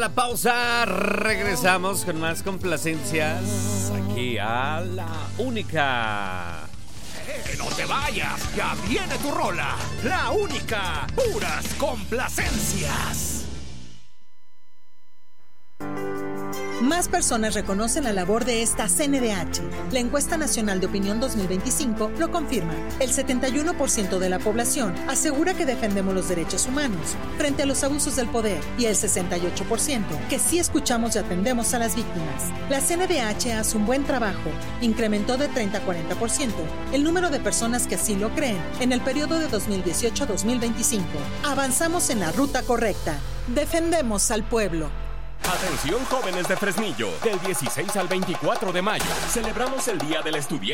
La pausa, regresamos con más complacencias aquí a La Única. No te vayas, ya viene tu rola, La Única, puras complacencias. Más personas reconocen la labor de esta CNDH. La Encuesta Nacional de Opinión 2025 lo confirma. El 71% de la población asegura que defendemos los derechos humanos frente a los abusos del poder y el 68% que sí escuchamos y atendemos a las víctimas. La CNDH hace un buen trabajo. Incrementó de 30 a 40% el número de personas que así lo creen en el periodo de 2018 a 2025. Avanzamos en la ruta correcta. Defendemos al pueblo. Atención jóvenes de Fresnillo, del 16 al 24 de mayo, celebramos el Día del Estudiante.